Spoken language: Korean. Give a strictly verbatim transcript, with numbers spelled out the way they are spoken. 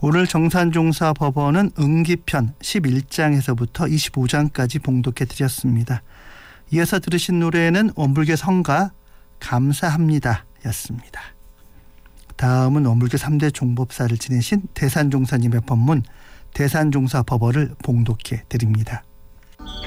오늘 정산종사 법원은 응기편 십일 장에서부터 이십오 장까지 봉독해 드렸습니다. 이어서 들으신 노래는 원불교 성가 감사합니다 였습니다. 다음은 원불교 삼 대 종법사를 지내신 대산종사님의 법문 대산종사 법어를 봉독해 드립니다.